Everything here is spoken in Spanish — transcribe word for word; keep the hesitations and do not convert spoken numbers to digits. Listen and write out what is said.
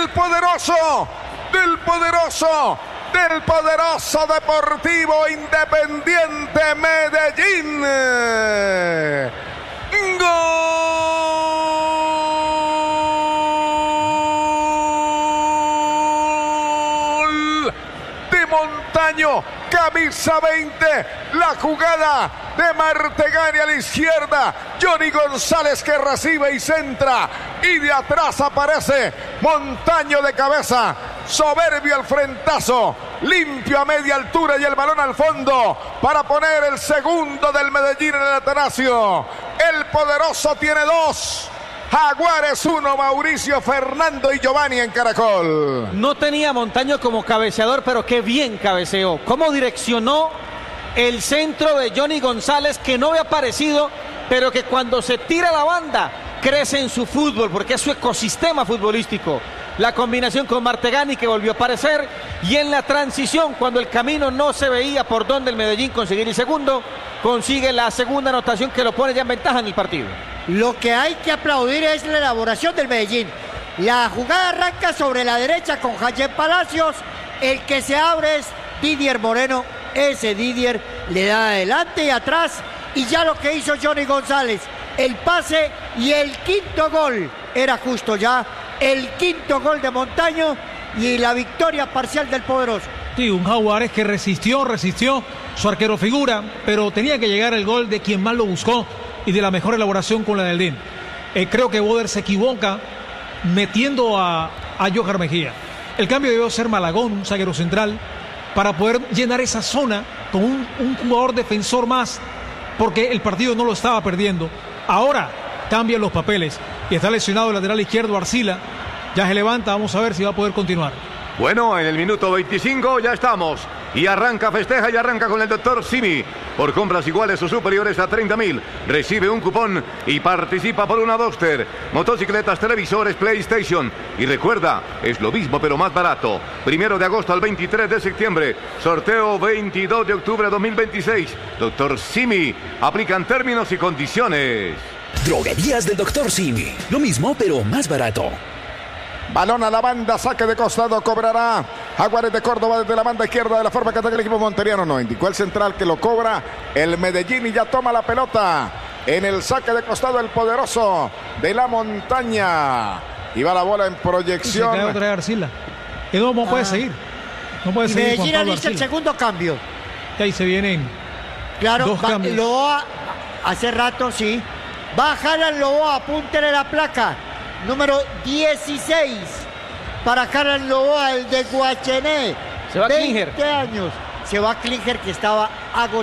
del poderoso, del poderoso, del poderoso Deportivo Independiente Medellín. ¡Gol de Montaño! Camisa veinte, la jugada de Martegani a la izquierda, Johnny González que recibe y centra, y de atrás aparece Montaño de cabeza, soberbio el frentazo, limpio a media altura y el balón al fondo para poner el segundo del Medellín en el Atanasio. El poderoso tiene dos, Jaguares uno, Mauricio, Fernando y Giovanni en Caracol. No tenía Montaño como cabeceador, pero qué bien cabeceó. Cómo direccionó el centro de Johnny González, que no había aparecido, pero que cuando se tira la banda crece en su fútbol, porque es su ecosistema futbolístico. La combinación con Martegani, que volvió a aparecer, y en la transición, cuando el camino no se veía por donde el Medellín conseguir el segundo, consigue la segunda anotación que lo pone ya en ventaja en el partido. Lo que hay que aplaudir es la elaboración del Medellín. La jugada arranca sobre la derecha con Jaime Palacios. El que se abre es Didier Moreno. Ese Didier le da adelante y atrás. Y ya lo que hizo Johnny González, el pase y el quinto gol. Era justo ya el quinto gol de Montaño y la victoria parcial del poderoso. Sí, un Jaguares que resistió, resistió. Su arquero figura, pero tenía que llegar el gol de quien más lo buscó y de la mejor elaboración con la del D I N. Eh, creo que Boder se equivoca metiendo a, a Johan Mejía. El cambio debió ser Malagón, un zaguero central, para poder llenar esa zona con un, un jugador defensor más, porque el partido no lo estaba perdiendo. Ahora cambian los papeles y está lesionado el lateral izquierdo Arcila. Ya se levanta, vamos a ver si va a poder continuar. Bueno, en el minuto veinticinco ya estamos. Y arranca, festeja y arranca con el doctor Simi. Por compras iguales o superiores a treinta mil, recibe un cupón y participa por una Duster, motocicletas, televisores, PlayStation. Y recuerda, es lo mismo pero más barato. Primero de agosto al veintitrés de septiembre. Sorteo veintidós de octubre de dos mil veintiséis. doctor Simi. Aplican términos y condiciones. Droguerías del doctor Simi. Lo mismo pero más barato. Balón a la banda, saque de costado, cobrará Jaguares de Córdoba desde la banda izquierda, de la forma que ataca el equipo monteriano. No, indicó el central que lo cobra el Medellín y ya toma la pelota en el saque de costado el poderoso de la montaña. Y va la bola en proyección. Se cae otra vez Arcila. Y no, no puede Ah. seguir. No puede Y seguir. Medellín Juan Pablo alista el Arcila. segundo cambio. Y ahí se vienen Claro, dos va, cambios. Loa, hace rato sí. Va Jalan Loboa, apúntele la placa. Número dieciséis. Para Jalan Loboa, el de Guachené. Se va veinte Klinger. años. Se va Klinger, que estaba agotado.